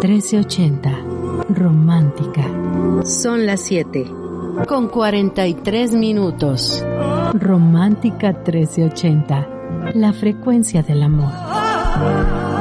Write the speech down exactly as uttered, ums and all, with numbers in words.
trece ochenta, romántica. Son las siete, con cuarenta y tres minutos. Romántica trece ochenta, la frecuencia del amor.